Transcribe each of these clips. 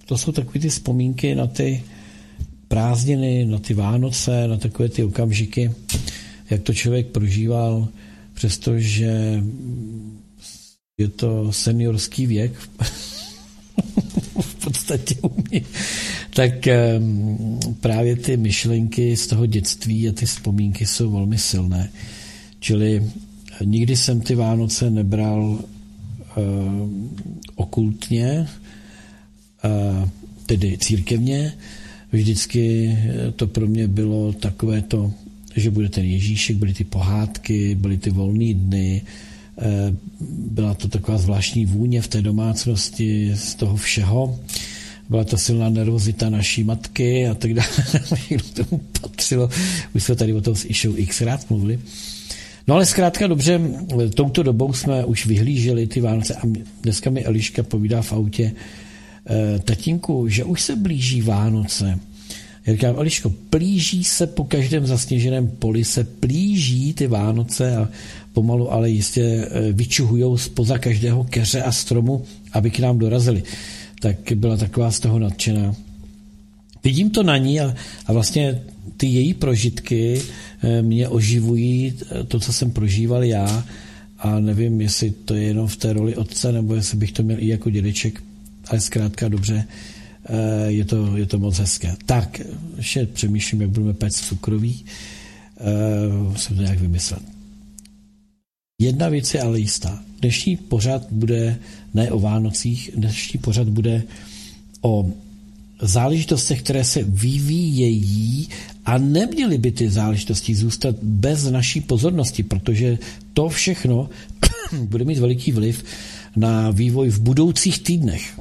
to jsou takové ty vzpomínky na ty prázdniny, na ty Vánoce, na takové ty okamžiky, jak to člověk prožíval, přestože je to seniorský věk v podstatě u mě, tak právě ty myšlenky z toho dětství a ty vzpomínky jsou velmi silné. Čili nikdy jsem ty Vánoce nebral okultně, tedy církevně. Vždycky to pro mě bylo takové to, že bude ten Ježíšek, byly ty pohádky, byly ty volné dny, byla to taková zvláštní vůně v té domácnosti z toho všeho. Byla to silná nervozita naší matky a tak dále. K tomu patřilo. Už jsme tady o tom s Išou xkrát mluvili. No ale zkrátka dobře, touto dobou jsme už vyhlíželi ty Vánoce a dneska mi Eliška povídá v autě, tatínku, že už se blíží Vánoce. Já říkám, Eliško, plíží se po každém zasněženém poli, se plíží ty Vánoce a pomalu, ale jistě vyčuhujou spoza každého keře a stromu, aby k nám dorazili. Tak byla taková z toho nadšená. Vidím to na ní a vlastně ty její prožitky mě oživují to, co jsem prožíval já a nevím, jestli to je jenom v té roli otce, nebo jestli bych to měl i jako dědeček, ale zkrátka dobře, je to moc hezké. Tak, ještě přemýšlím, jak budeme péct cukroví, musím to nějak vymyslet. Jedna věc je ale jistá. Dnešní pořad bude ne o Vánocích, dnešní pořad bude o záležitostech, které se vyvíjejí a neměly by ty záležitosti zůstat bez naší pozornosti, protože to všechno bude mít veliký vliv na vývoj v budoucích týdnech.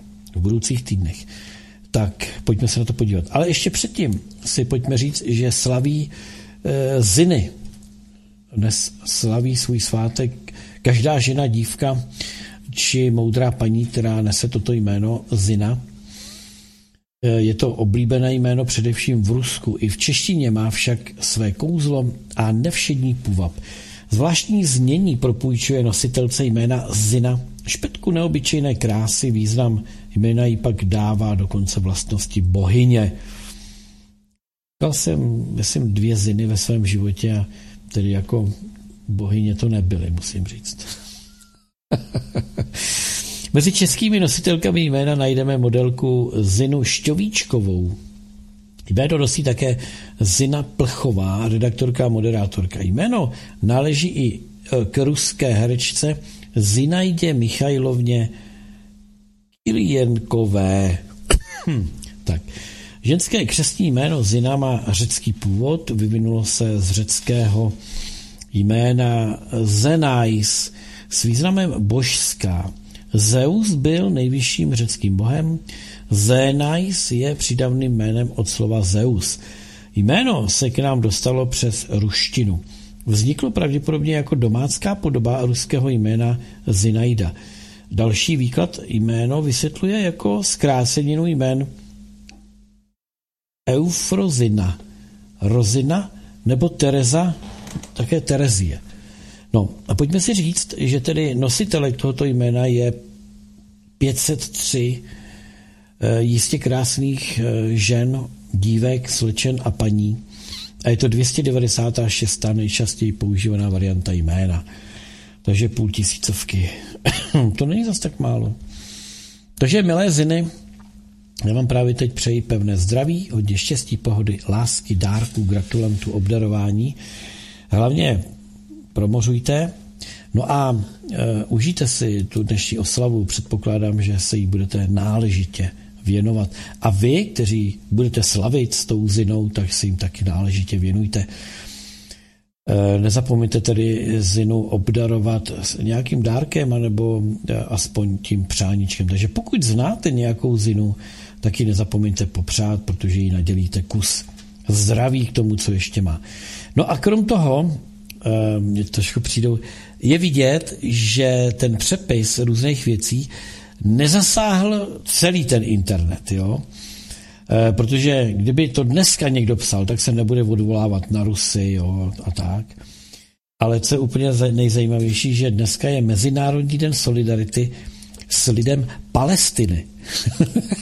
Tak pojďme se na to podívat. Ale ještě předtím si pojďme říct, že slaví Ziny. Dnes slaví svůj svátek každá žena, dívka či moudrá paní, která nese toto jméno Zina. Je to oblíbené jméno především v Rusku. I v češtině má však své kouzlo a nevšední půvab. Zvláštní znění propůjčuje nositelce jména Zina špetku neobyčejné krásy, význam jména jí pak dává dokonce vlastnosti bohyně. Dal jsem, myslím, 2 Ziny ve svém životě a tedy jako bohyně to nebyly, musím říct. Mezi českými nositelkami jména najdeme modelku Zinu Šťovíčkovou. Jméno nosí také Zina Plchová, redaktorka a moderátorka. Jméno náleží i k ruské herečce Zinajdě Michajlovně Kilijenkové. Tak. Ženské křestní jméno Zina má řecký původ, vyvinulo se z řeckého jména Zenais s významem božská. Zeus byl nejvyšším řeckým bohem, Zenais je přídavným jménem od slova Zeus. Jméno se k nám dostalo přes ruštinu. Vzniklo pravděpodobně jako domácká podoba ruského jména Zinaida. Další výklad jméno vysvětluje jako zkráceninu jmén Eufrozina, Rozina nebo Tereza, také Terezie. No a pojďme si říct, že tedy nositelek tohoto jména je 503 jistě krásných žen, dívek, slečen a paní. A je to 296. nejčastěji používaná varianta jména. Takže 500. To není zas tak málo. Takže, milé Ziny, já vám právě teď přeji pevné zdraví, hodně štěstí, pohody, lásky, dárků, gratulantů, obdarování. Hlavně promořujte. No a užijte si tu dnešní oslavu. Předpokládám, že se jí budete náležitě věnovat. A vy, kteří budete slavit s tou Zinou, tak si jim taky náležitě věnujte. Nezapomeňte tedy Zinu obdarovat s nějakým dárkem anebo aspoň tím přáníčkem. Takže pokud znáte nějakou Zinu, taky nezapomeňte popřát, protože jí nadělíte kus zdraví k tomu, co ještě má. No a krom toho, mě trošku přijdou, je vidět, že ten přepis různých věcí nezasáhl celý ten internet, jo? Protože kdyby to dneska někdo psal, tak se nebude odvolávat na Rusy, jo, a tak. Ale co je úplně nejzajímavější, že dneska je Mezinárodní den solidarity s lidem Palestiny.